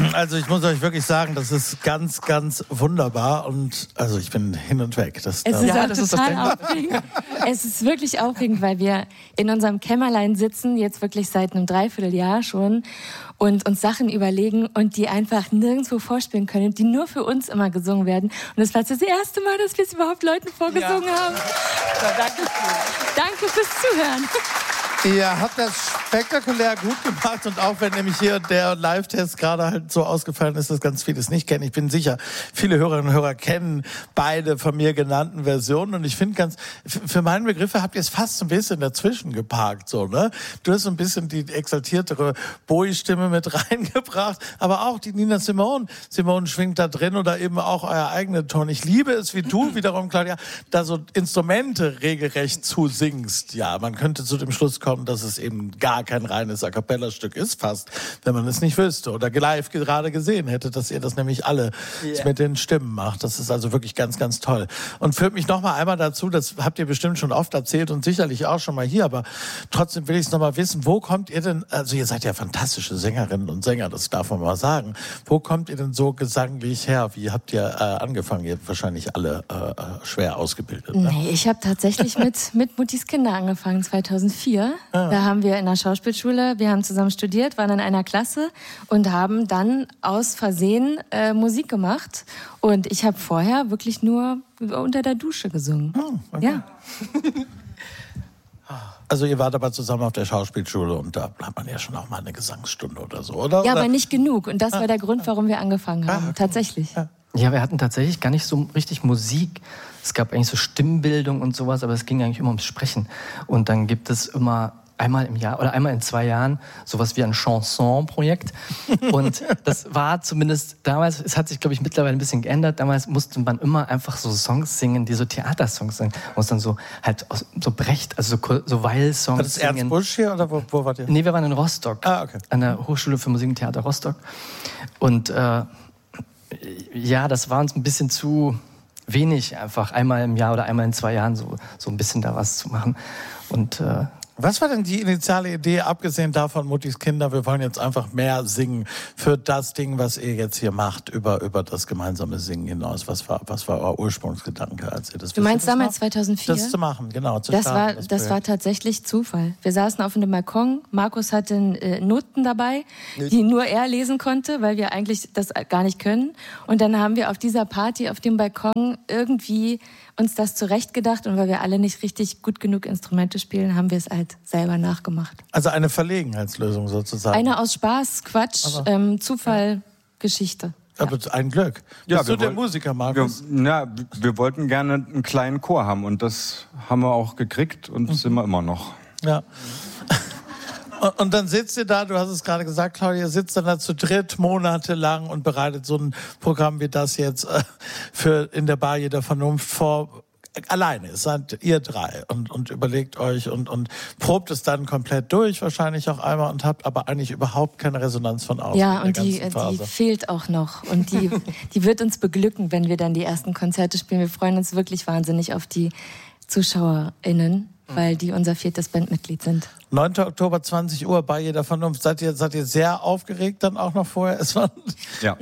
Also ich muss euch wirklich sagen, das ist ganz, ganz wunderbar und also ich bin hin und weg. Es ist total aufregend. Es ist wirklich aufregend, weil wir in unserem Kämmerlein sitzen, jetzt wirklich seit einem Dreivierteljahr schon und uns Sachen überlegen und die einfach nirgendwo vorspielen können, die nur für uns immer gesungen werden. Und das war das erste Mal, dass wir es überhaupt Leuten vorgesungen haben. Danke fürs Zuhören. Ihr habt das spektakulär gut gemacht und auch wenn nämlich hier der Live-Test gerade halt so ausgefallen ist, dass ganz vieles nicht kennen. Ich bin sicher, viele Hörerinnen und Hörer kennen beide von mir genannten Versionen und ich finde für meine Begriffe habt ihr es fast ein bisschen dazwischen geparkt, so, ne? Du hast so ein bisschen die exaltiertere Bowie-Stimme mit reingebracht, aber auch die Nina Simone. Simone schwingt da drin oder eben auch euer eigener Ton. Ich liebe es, wie du wiederum, Claudia, da so Instrumente regelrecht zusingst. Ja, man könnte zu dem Schluss kommen, dass es eben gar kein reines A-Cappella-Stück ist fast, wenn man es nicht wüsste oder live gerade gesehen hätte, dass ihr das nämlich alle mit den Stimmen macht. Das ist also wirklich ganz, ganz toll. Und führt mich noch mal einmal dazu, das habt ihr bestimmt schon oft erzählt und sicherlich auch schon mal hier, aber trotzdem will ich es noch mal wissen, wo kommt ihr denn, also ihr seid ja fantastische Sängerinnen und Sänger, das darf man mal sagen, wo kommt ihr denn so gesanglich her? Wie habt ihr angefangen? Ihr habt wahrscheinlich alle schwer ausgebildet. Ne? Nee, ich habe tatsächlich mit Muttis Kinder angefangen, 2004. Da haben wir in der Schauspielschule, wir haben zusammen studiert, waren in einer Klasse und haben dann aus Versehen Musik gemacht. Und ich habe vorher wirklich nur unter der Dusche gesungen. Oh, okay. Ja. Also ihr wart aber zusammen auf der Schauspielschule und da hat man ja schon auch mal eine Gesangsstunde oder so, oder? Ja, oder? aber nicht genug. Und das war der Grund, warum wir angefangen haben, tatsächlich. Ja, wir hatten tatsächlich gar nicht so richtig Musik. Es gab eigentlich so Stimmbildung und sowas, aber es ging eigentlich immer ums Sprechen. Und dann gibt es immer einmal im Jahr oder einmal in 2 Jahren sowas wie ein Chanson-Projekt. Und das war zumindest damals, es hat sich, glaube ich, mittlerweile ein bisschen geändert. Damals musste man immer einfach so Songs singen, die so Theatersongs sind. Man muss dann so halt so Brecht, also so Weil-Songs. War das Ernst Busch hier oder wo wart ihr? Nee, wir waren in Rostock. Okay. An der Hochschule für Musik und Theater Rostock. Und ja, das war uns ein bisschen zu wenig, einfach einmal im Jahr oder einmal in 2 Jahren so ein bisschen da was zu machen. Und was war denn die initiale Idee, abgesehen davon, Muttis Kinder, wir wollen jetzt einfach mehr singen für das Ding, was ihr jetzt hier macht, über das gemeinsame Singen hinaus? Was war euer Ursprungsgedanke, als ihr das Du meinst damals 2004? Das zu machen, genau. Das war tatsächlich Zufall. Wir saßen auf einem Balkon, Markus hatte Noten dabei, die nur er lesen konnte, weil wir eigentlich das gar nicht können. Und dann haben wir auf dieser Party auf dem Balkon irgendwie uns das zurechtgedacht und weil wir alle nicht richtig gut genug Instrumente spielen, haben wir es halt selber nachgemacht. Also eine Verlegenheitslösung sozusagen. Eine aus Spaß, Quatsch, Zufall, Geschichte. Aber ein Glück. Ja, Bist du der Musiker, Markus? Wir wollten gerne einen kleinen Chor haben und das haben wir auch gekriegt und sind wir immer noch. Ja. Und dann sitzt ihr da, du hast es gerade gesagt, Claudia, ihr sitzt dann da zu dritt monatelang und bereitet so ein Programm wie das jetzt für in der Bar jeder Vernunft vor. Alleine, seid ihr 3 und überlegt euch und probt es dann komplett durch, wahrscheinlich auch einmal und habt aber eigentlich überhaupt keine Resonanz von außen. Ja, und die fehlt auch noch und die wird uns beglücken, wenn wir dann die ersten Konzerte spielen. Wir freuen uns wirklich wahnsinnig auf die ZuschauerInnen, weil die unser 4. Bandmitglied sind. 9. Oktober, 20 Uhr, bei jeder Vernunft. Seid ihr sehr aufgeregt dann auch noch vorher? Ja,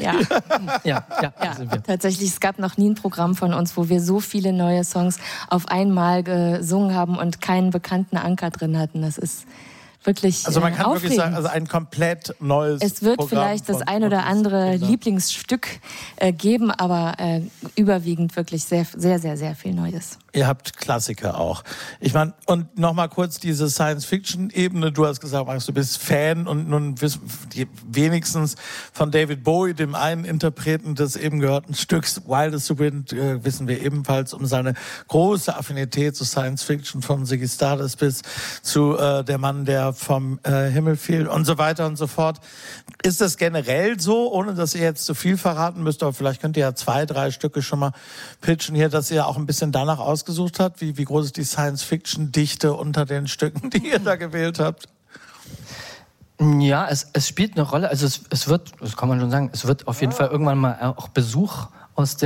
tatsächlich, es gab noch nie ein Programm von uns, wo wir so viele neue Songs auf einmal gesungen haben und keinen bekannten Anker drin hatten. Das ist wirklich Also man kann aufregend. wirklich sagen, also ein komplett neues Es wird Programm vielleicht das ein oder andere Kinder. Lieblingsstück geben, aber überwiegend wirklich sehr, sehr, sehr, sehr viel Neues. Ihr habt Klassiker auch. Ich meine, und nochmal kurz diese Science-Fiction-Ebene. Du hast gesagt, Max, du bist Fan und nun wissen die wenigstens von David Bowie, dem einen Interpreten des eben gehörten Stücks Wildest Wind, wissen wir ebenfalls um seine große Affinität zu Science-Fiction, von Ziggy Stardust bis zu Der Mann, der vom Himmel fiel und so weiter und so fort. Ist das generell so, ohne dass ihr jetzt zu viel verraten müsst, aber vielleicht könnt ihr ja 2, 3 Stücke schon mal pitchen hier, dass ihr auch ein bisschen danach ausgesucht habt? Wie groß ist die Science-Fiction-Dichte unter den Stücken, die ihr da gewählt habt? Ja, es spielt eine Rolle. Also es wird, das kann man schon sagen, es wird auf jeden Fall irgendwann mal auch Besuch aus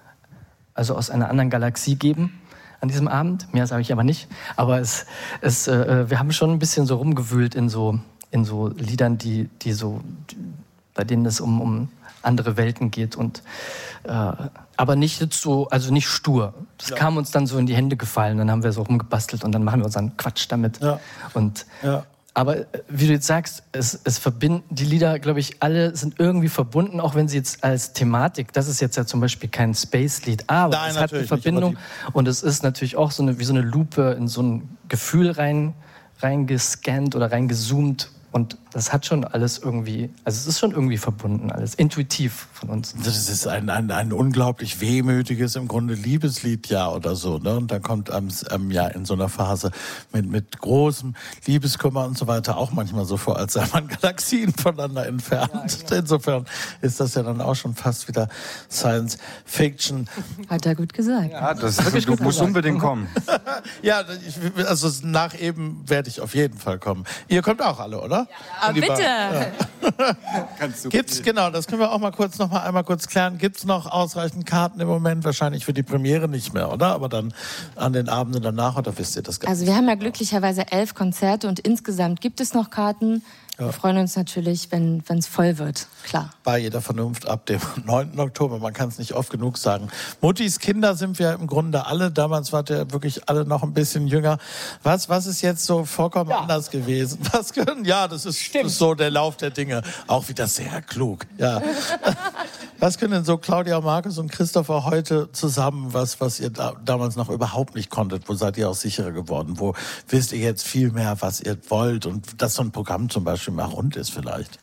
einer anderen Galaxie geben an diesem Abend. Mehr sage ich aber nicht. Aber wir haben schon ein bisschen so rumgewühlt in so Liedern, die so bei denen es um andere Welten geht und aber nicht jetzt so, also nicht stur. Das kam uns dann so in die Hände gefallen, dann haben wir so rumgebastelt und dann machen wir unseren Quatsch damit. Ja. Und aber wie du jetzt sagst, es verbinden die Lieder, glaube ich, alle sind irgendwie verbunden, auch wenn sie jetzt als Thematik, das ist jetzt ja zum Beispiel kein Space-Lied, aber es hat eine Verbindung und es ist natürlich auch wie so eine Lupe in so ein Gefühl reingescannt oder reingezoomt. Und das hat schon alles irgendwie, also es ist schon irgendwie verbunden, alles intuitiv von uns. Das ist ein unglaublich wehmütiges, im Grunde Liebeslied oder so. Ne? Und dann kommt in so einer Phase mit großem Liebeskummer und so weiter auch manchmal so vor, als sei man Galaxien voneinander entfernt. Ja, genau. Insofern ist das ja dann auch schon fast wieder Science Fiction. Hat er gut gesagt. Ja, du musst unbedingt kommen. Ja, also nach eben werde ich auf jeden Fall kommen. Ihr kommt auch alle, oder? Ja, bitte. Ja. Gibt's, genau, das können wir auch mal einmal kurz klären. Gibt's noch ausreichend Karten im Moment? Wahrscheinlich für die Premiere nicht mehr, oder? Aber dann an den Abenden danach, oder wisst ihr das gar nicht? Also wir haben ja glücklicherweise 11 Konzerte und insgesamt gibt es noch Karten. Ja. Wir freuen uns natürlich, wenn es voll wird, klar. Bei jeder Vernunft ab dem 9. Oktober, man kann es nicht oft genug sagen. Muttis Kinder sind wir im Grunde alle, damals wart ihr wirklich alle noch ein bisschen jünger. Was ist jetzt so vollkommen anders gewesen? Das ist so der Lauf der Dinge. Auch wieder sehr klug, ja. Was können denn so Claudia, Markus und Christopher heute zusammen, was ihr damals noch überhaupt nicht konntet? Wo seid ihr auch sicherer geworden? Wo wisst ihr jetzt viel mehr, was ihr wollt? Und dass so ein Programm zum Beispiel mal rund ist vielleicht?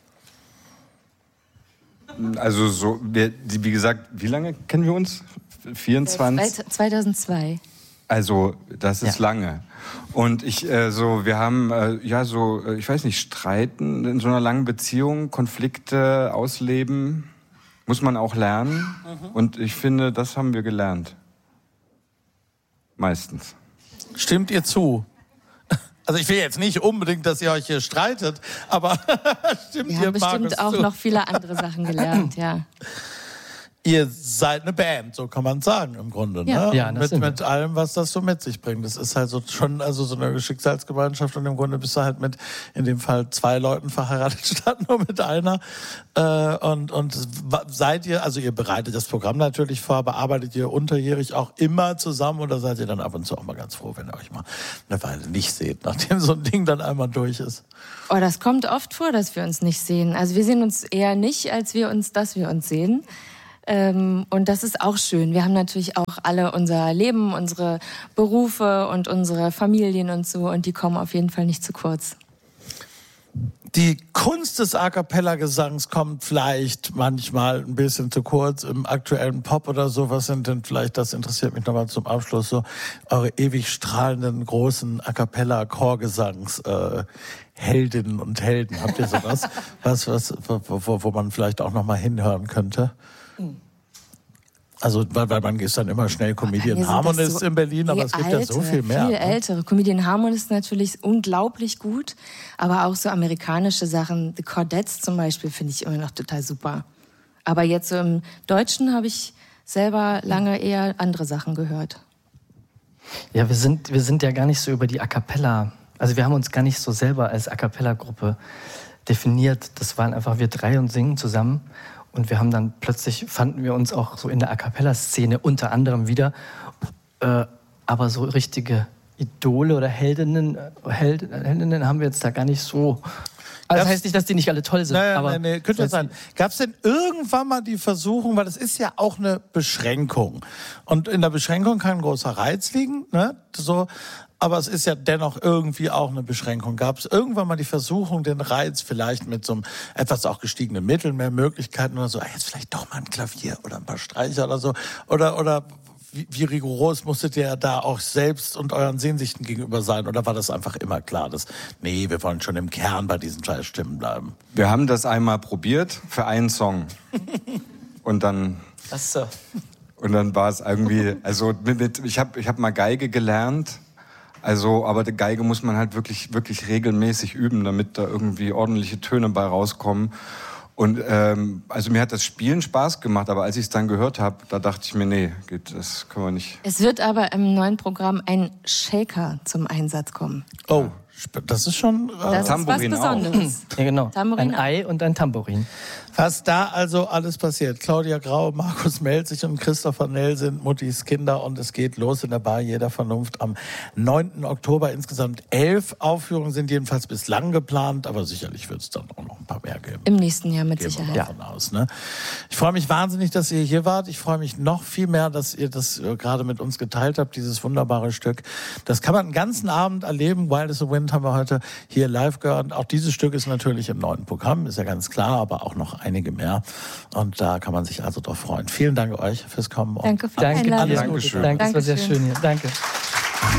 Also wie gesagt, wie lange kennen wir uns? 24? 2002. Also das ist lange. Und wir haben ich weiß nicht, Streiten in so einer langen Beziehung, Konflikte ausleben, muss man auch lernen. Und ich finde, das haben wir gelernt. Meistens. Stimmt ihr zu? Also ich will jetzt nicht unbedingt, dass ihr euch hier streitet, aber stimmt ihr, Markus, zu? Wir haben bestimmt auch noch viele andere Sachen gelernt, ja. Ihr seid eine Band, so kann man sagen im Grunde, ja. Ne? Ja, mit allem, was das so mit sich bringt. Das ist halt so schon so eine Schicksalsgemeinschaft und im Grunde bist du halt mit, in dem Fall 2 Leuten verheiratet, statt nur mit einer. Und seid ihr, also ihr bereitet das Programm natürlich vor, aber arbeitet ihr unterjährig auch immer zusammen oder seid ihr dann ab und zu auch mal ganz froh, wenn ihr euch mal eine Weile nicht seht, nachdem so ein Ding dann einmal durch ist? Oh, das kommt oft vor, dass wir uns nicht sehen. Also wir sehen uns eher nicht, dass wir uns sehen. Und das ist auch schön. Wir haben natürlich auch alle unser Leben, unsere Berufe und unsere Familien und so. Und die kommen auf jeden Fall nicht zu kurz. Die Kunst des A-Cappella-Gesangs kommt vielleicht manchmal ein bisschen zu kurz im aktuellen Pop oder so. Was sind denn vielleicht, das interessiert mich nochmal zum Abschluss, so eure ewig strahlenden, großen A-Cappella-Chorgesangs Heldinnen und Helden? Habt ihr sowas, wo man vielleicht auch nochmal hinhören könnte? Also, weil man ist dann immer schnell Comedian Harmonist in Berlin, aber es gibt ja so viel mehr. Viel ältere. Comedian Harmonist natürlich unglaublich gut, aber auch so amerikanische Sachen. The Chordettes zum Beispiel finde ich immer noch total super. Aber jetzt so im Deutschen habe ich selber lange eher andere Sachen gehört. Ja, wir sind ja gar nicht so über die A Cappella, also wir haben uns gar nicht so selber als A Cappella-Gruppe definiert. Das waren einfach wir 3 und singen zusammen. Und wir haben dann plötzlich, fanden wir uns auch so in der A-Cappella-Szene unter anderem wieder. Aber so richtige Idole oder Heldinnen haben wir jetzt da gar nicht so. Also das heißt nicht, dass die nicht alle toll sind. Nee, könnte sein. Gab es denn irgendwann mal die Versuchung, weil das ist ja auch eine Beschränkung. Und in der Beschränkung kann ein großer Reiz liegen, ne? So. Aber es ist ja dennoch irgendwie auch eine Beschränkung. Gab es irgendwann mal die Versuchung, den Reiz vielleicht mit so einem etwas auch gestiegenen Mittel, mehr Möglichkeiten oder so, jetzt vielleicht doch mal ein Klavier oder ein paar Streicher oder so? Oder wie rigoros musstet ihr da auch selbst und euren Sehnsüchten gegenüber sein? Oder war das einfach immer klar, dass, wir wollen schon im Kern bei diesen 3 Stimmen bleiben? Wir haben das einmal probiert für einen Song. Und dann... Ach so. Und dann war es irgendwie, also ich hab mal Geige gelernt. Also, aber die Geige muss man halt wirklich, wirklich regelmäßig üben, damit da irgendwie ordentliche Töne bei rauskommen. Und also mir hat das Spielen Spaß gemacht, aber als ich es dann gehört habe, da dachte ich mir, das können wir nicht. Es wird aber im neuen Programm ein Shaker zum Einsatz kommen. Oh, Das ist schon... Das ist was Besonderes. Ja, genau. Tambourin ein Ei und ein Tambourin. Was da also alles passiert. Claudia Grau, Markus Melzig und Christopher Nell sind Muttis Kinder und es geht los in der Bar Jeder Vernunft am 9. Oktober. Insgesamt 11 Aufführungen sind jedenfalls bislang geplant, aber sicherlich wird es dann auch noch ein paar mehr geben. Im nächsten Jahr mit Sicherheit. Davon aus, ne? Ich freue mich wahnsinnig, dass ihr hier wart. Ich freue mich noch viel mehr, dass ihr das gerade mit uns geteilt habt, dieses wunderbare Stück. Das kann man den ganzen Abend erleben. Wild as the Wind haben wir heute hier live gehört. Auch dieses Stück ist natürlich im neuen Programm, ist ja ganz klar, aber auch noch einige mehr. Und da kann man sich also drauf freuen. Vielen Dank euch fürs Kommen. Danke für die Einladung. Danke, das war sehr schön hier. Danke.